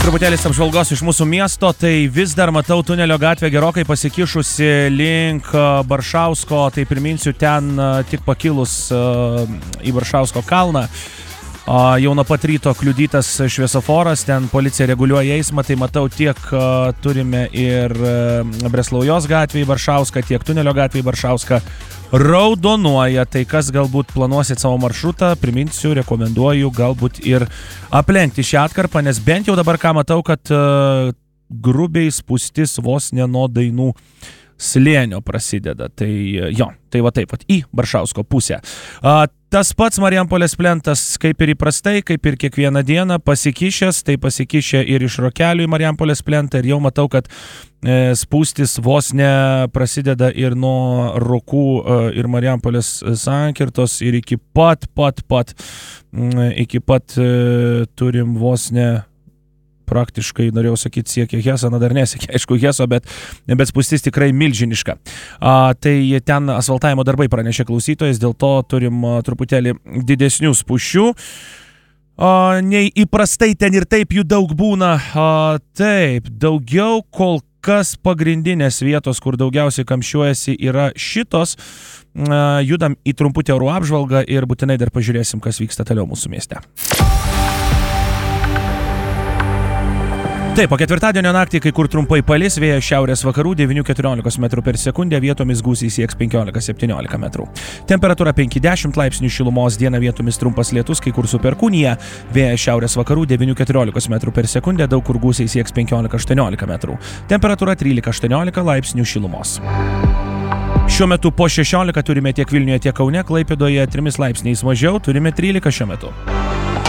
Truputėlis apžvalgos iš mūsų miesto, tai vis dar matau tunelio gatvę gerokai pasikišusi link Baršausko, tai priminsiu, ten tik pakilus į Baršausko kalną. Jau nuo pat ryto kliudytas šviesoforas, ten policija reguliuoja eismą, tai matau tiek turime ir Breslaujos gatvę į Baršauską, tiek tunelio gatvę į Baršauską raudonuoja, tai kas galbūt planuosit savo maršrutą, priminsiu, rekomenduoju galbūt ir aplenkti šią atkarpą, nes bent jau dabar ką matau, kad grubiai spūstis vos ne nuo Dainų slėnio prasideda, tai jo, tai va taip, į Baršausko pusę. Tas pats Marijampolės plentas, kaip ir įprastai, kaip ir kiekvieną dieną, pasikišęs, tai pasikišę ir iš Rokelių į Marijampolės plentą ir jau matau, kad spūstis vos ne prasideda ir nuo Rokų ir Marijampolės sankirtos ir iki pat turim vos ne praktiškai, norėjau sakyti, siekia Heso, dar nesiekia, aišku, Heso, bet spūstis tikrai milžiniška. Tai ten asfaltavimo darbai pranešė klausytojas, dėl to turim truputėlį didesnių spūsčių. Nei įprastai ten ir taip jų daug būna. Taip, daugiau kol kas pagrindinės vietos, kur daugiausiai kamščiuojasi, yra šitos. Judam į trumputę orų apžvalgą ir būtinai dar pažiūrėsim, kas vyksta toliau mūsų mieste. Taip, po ketvirtadienio naktį kai kur trumpai palis, vėjas šiaurės vakarų 9–14 metrų per sekundę, vietomis gūsiai sieks 15–17 metrų. Temperatūra 5–10 laipsnių šilumos, dieną vietomis trumpas lietus, kai kur su perkūnija, vėjas šiaurės vakarų 9–14 metrų per sekundę, daug kur gūsiai sieks 15–18 metrų. Temperatūra 13–18 laipsnių šilumos. Šiuo metu po 16 turime tiek Vilniuje, tiek Kaune, Klaipėdoje 3 laipsniais mažiau, turime 13 šiuo metu.